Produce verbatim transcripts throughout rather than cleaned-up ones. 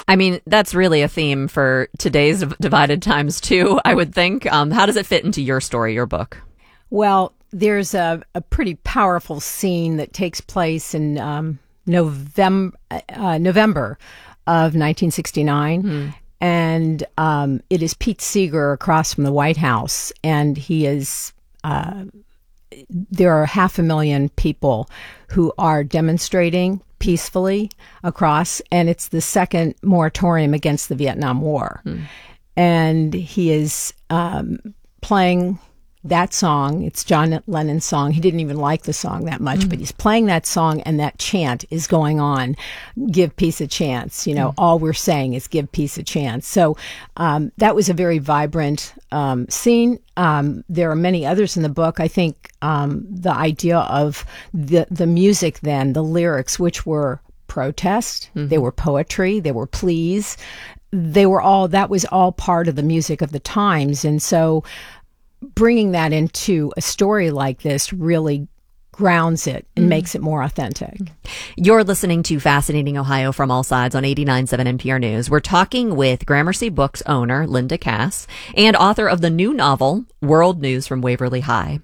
I mean, that's really a theme for today's divided times too, I would think. Um, how does it fit into your story, your book? Well, there's a, a pretty powerful scene that takes place in um, November, uh, November of nineteen sixty-nine. Mm. And um, it is Pete Seeger across from the White House. And he is, uh, there are half a million people who are demonstrating peacefully across. And it's the second moratorium against the Vietnam War. Mm. And he is um, playing that song. It's John Lennon's song. He didn't even like the song that much, mm. but he's playing that song, and that chant is going on. Give peace a chance. You know, mm. all we're saying is give peace a chance. So um, that was a very vibrant um, scene. Um, there are many others in the book. I think um, the idea of the the music then, the lyrics, which were protest, mm-hmm. they were poetry, they were pleas, they were all, that was all part of the music of the times. And so bringing that into a story like this really grounds it and mm. makes it more authentic. You're listening to Fascinating Ohio from All Sides on eighty-nine point seven N P R News. We're talking with Gramercy Books owner Linda Cass and author of the new novel, World News from Waverly High.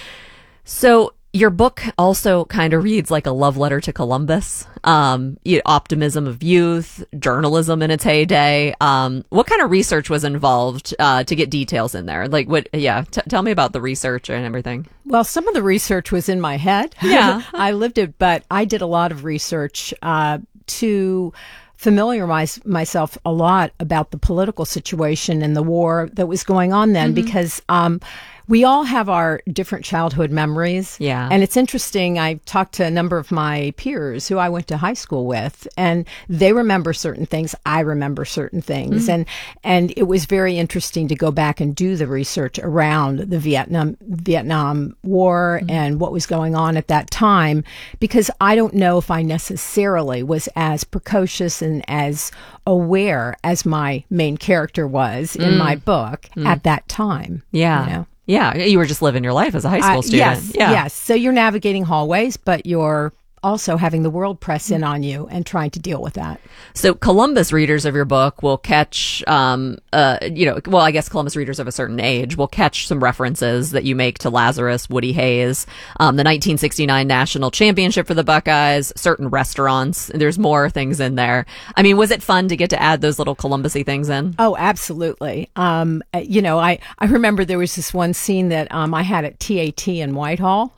So your book also kind of reads like a love letter to Columbus, um, optimism of youth, journalism in its heyday. Um, what kind of research was involved uh, to get details in there? Like, what? Yeah, t- tell me about the research and everything. Well, some of the research was in my head. Yeah, I lived it, but I did a lot of research uh, to familiarize myself a lot about the political situation and the war that was going on then, mm-hmm. because um, we all have our different childhood memories. Yeah. And it's interesting. I talked to a number of my peers who I went to high school with, and they remember certain things. I remember certain things. Mm. And and it was very interesting to go back and do the research around the Vietnam Vietnam War mm. and what was going on at that time, because I don't know if I necessarily was as precocious and as aware as my main character was mm. in my book mm. at that time. Yeah. You know? Yeah, you were just living your life as a high school uh, student. Yes, yeah. yes. So you're navigating hallways, but you're also having the world press in on you and trying to deal with that. So Columbus readers of your book will catch, um, uh, you know, well, I guess Columbus readers of a certain age will catch some references that you make to Lazarus, Woody Hayes, um, the nineteen sixty-nine national championship for the Buckeyes, certain restaurants. There's more things in there. I mean, was it fun to get to add those little Columbus-y things in? Oh, absolutely. Um, you know, I, I remember there was this one scene that um, I had at T A T in Whitehall.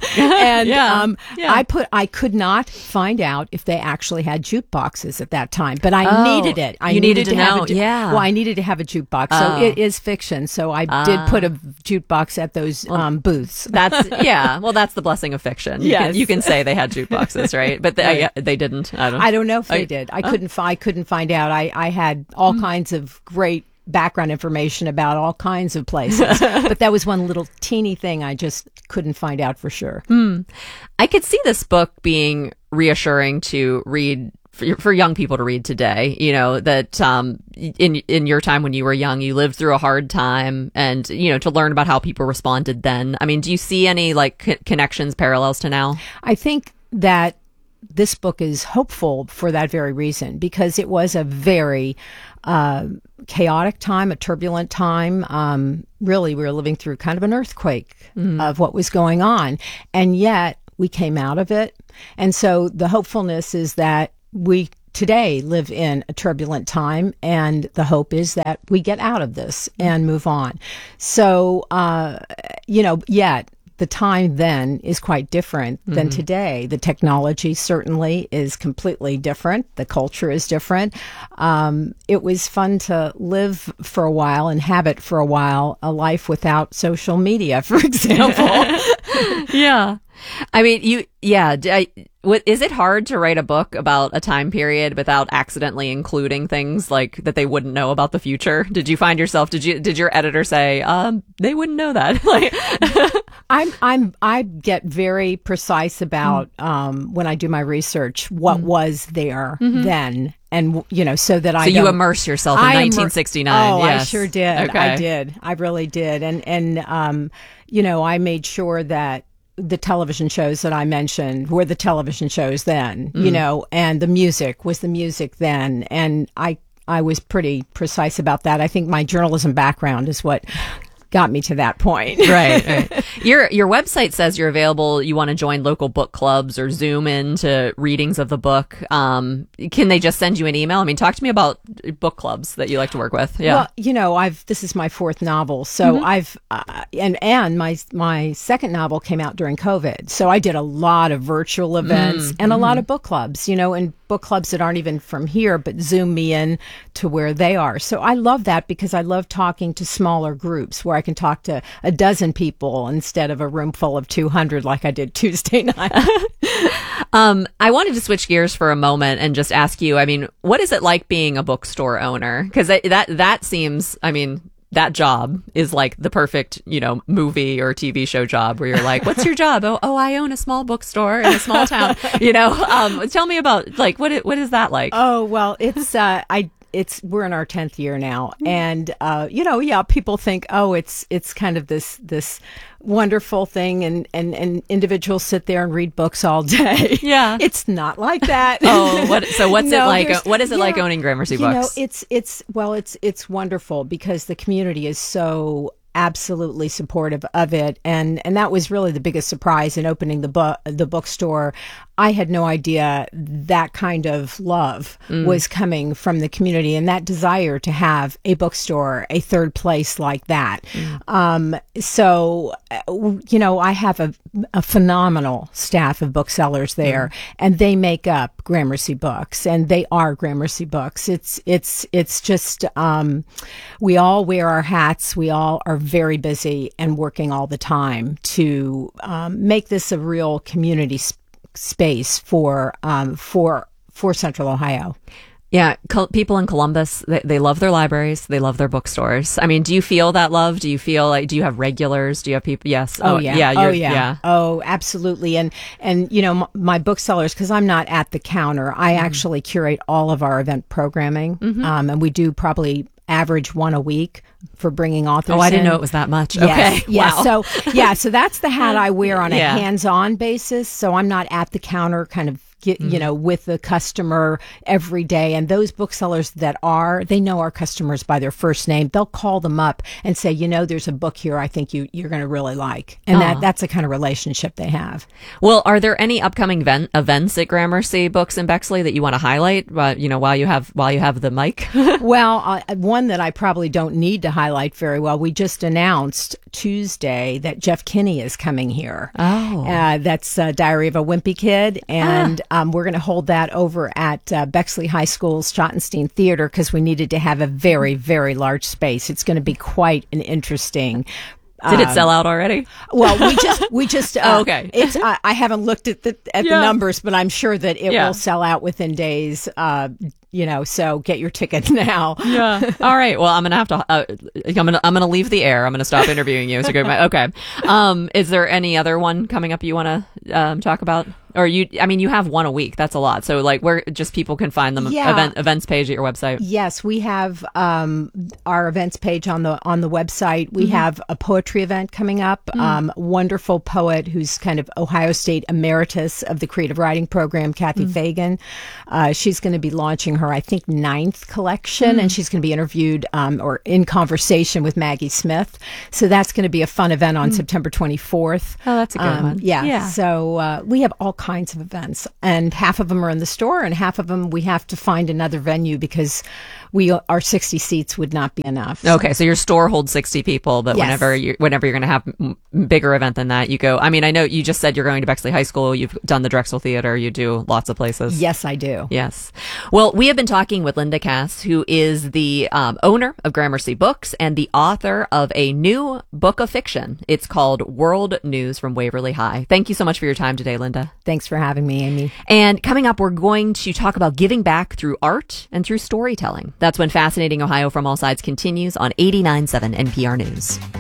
and yeah. Um, yeah. I put, I could not find out if they actually had jukeboxes at that time, but I oh, needed it. I you needed, needed to, to have know. a ju- yeah. Well, I needed to have a jukebox. Oh. So it is fiction. So I uh, did put a jukebox at those well, um, booths. That's yeah. Well, that's the blessing of fiction. You, yes. can, you can say they had jukeboxes, right? But they, right. I, they didn't. I don't. I don't know if they I, did. I oh. couldn't. Fi- I couldn't find out. I, I had all mm. kinds of great background information about all kinds of places, but that was one little teeny thing I just couldn't find out for sure. Mm. I could see this book being reassuring to read for, for young people to read today. You know, that um, in in your time when you were young, you lived through a hard time, and you know, to learn about how people responded then. I mean, do you see any like c- connections, parallels to now? I think that this book is hopeful for that very reason, because it was a very uh, chaotic time, a turbulent time. Um, really, we were living through kind of an earthquake mm. of what was going on, and yet we came out of it. And so the hopefulness is that we today live in a turbulent time, and the hope is that we get out of this and move on. So, uh, you know, yet the time then is quite different than mm-hmm. today. The technology certainly is completely different. The culture is different. Um, it was fun to live for a while and habit for a while a life without social media, for example. Yeah. I mean, you, yeah. I, what, is it hard to write a book about a time period without accidentally including things like that they wouldn't know about the future? Did you find yourself, did you, did your editor say, um, they wouldn't know that? Like, I'm, I'm, I get very precise about, mm. um, when I do my research, what mm. was there mm-hmm. then. And, you know, so that I So don't, you immerse yourself in I nineteen sixty-nine. Immer- oh, yes. I sure did. Okay. I did. I really did. And, and, um, you know, I made sure that the television shows that I mentioned were the television shows then, mm. you know, and the music was the music then. And I, I was pretty precise about that. I think my journalism background is what got me to that point. Right, right. Your your website says you're available. You want to join local book clubs or Zoom into readings of the book. Um, can they just send you an email? I mean, talk to me about book clubs that you like to work with. Yeah. Well, you know, I've this is my fourth novel, so mm-hmm. I've uh, and and my my second novel came out during COVID, so I did a lot of virtual events mm-hmm. and a lot of book clubs. You know, and book clubs that aren't even from here, but Zoom me in to where they are. So I love that because I love talking to smaller groups where I can talk to a dozen people instead of a room full of two hundred like I did Tuesday night. um, I wanted to switch gears for a moment and just ask you, I mean, what is it like being a bookstore owner? Because that, that, that seems, I mean, that job is like the perfect, you know, movie or T V show job where you're like, what's your job? Oh, oh, I own a small bookstore in a small town. You know, um, tell me about like, what, what is that like? Oh, well, it's, uh, I, it's, we're in our tenth year now. And, uh, you know, yeah, people think, oh, it's, it's kind of this, this wonderful thing. And, and, and individuals sit there and read books all day. Yeah. It's not like that. Oh, what, so what's no, it like? What is it yeah, like owning Gramercy you Books? Know, it's, it's, well, it's, it's wonderful because the community is so absolutely supportive of it. And, and that was really the biggest surprise in opening the book, the bookstore. I had no idea that kind of love mm. was coming from the community and that desire to have a bookstore, a third place like that. Mm. Um, so, you know, I have a, a phenomenal staff of booksellers there mm. and they make up Gramercy Books and they are Gramercy Books. It's, it's, it's just, um, we all wear our hats. We all are very busy and working all the time to, um, make this a real community space. space for um for for Central Ohio. Yeah, col- people in Columbus, they, they love their libraries, they love their bookstores. I mean, do you feel that love? Do you feel like, do you have regulars? Do you have people? Yes. Oh, oh yeah. yeah, oh yeah. yeah. Oh, absolutely. And and you know, m- my booksellers, because I'm not at the counter, I mm-hmm. actually curate all of our event programming, mm-hmm. um, and we do probably average one a week for bringing authors. Oh, I didn't in. know it was that much. Yes, okay. Yeah. Wow. So yeah, so that's the hat I wear on a yeah. hands-on basis. So I'm not at the counter kind of Get, you know, with the customer every day. And those booksellers that are, they know our customers by their first name. They'll call them up and say, you know, there's a book here I think you, you're going to really like. And Aww. that that's the kind of relationship they have. Well, are there any upcoming event, events at Gramercy Books in Bexley that you want to highlight, uh, you know, while you have, while you have the mic? Well, uh, one that I probably don't need to highlight very well. We just announced Tuesday that Jeff Kinney is coming here. Oh. Uh, that's uh, Diary of a Wimpy Kid. And ah. um, we're going to hold that over at uh, Bexley High School's Schottenstein Theater because we needed to have a very, very large space. It's going to be quite an interesting. Did it sell out already? Well, we just, we just, uh, oh, okay. It's, I, I haven't looked at the, at yeah. the numbers, but I'm sure that it yeah. will sell out within days. Uh, you know, so get your tickets now. Yeah. All right. Well, I'm going to have to, uh, I'm going to, I'm going to leave the air. I'm going to stop interviewing you. So go back. Okay. Um, is there any other one coming up you want to, um, talk about? Or you, I mean, you have one a week. That's a lot. So like where just people can find them yeah. event, events page at your website. Yes, we have, um, our events page on the, on the website. We mm-hmm. have a poetry event coming up. Mm. Um, wonderful poet who's kind of Ohio State emeritus of the creative writing program, Kathy mm. Fagan. Uh, she's going to be launching her, I think, ninth collection, mm. and she's going to be interviewed, um, or in conversation with Maggie Smith. So that's going to be a fun event on mm. September twenty-fourth. Oh, that's a good um, one. Yeah. yeah. So, uh, we have all kinds of events, and half of them are in the store and half of them we have to find another venue because we our sixty seats would not be enough. Okay, so your store holds sixty people, but yes. whenever you whenever you're going to have a bigger event than that, you go. I mean, I know you just said you're going to Bexley High School, you've done the Drexel Theater, you do lots of places. Yes, I do. Yes. Well, we have been talking with Linda Cass, who is the um, owner of Gramercy Books and the author of a new book of fiction. It's called World News from Waverly High. Thank you so much for your time today, Linda. Thanks for having me, Amy. And coming up, we're going to talk about giving back through art and through storytelling. That's when Fascinating Ohio from All Sides continues on eighty-nine point seven N P R News.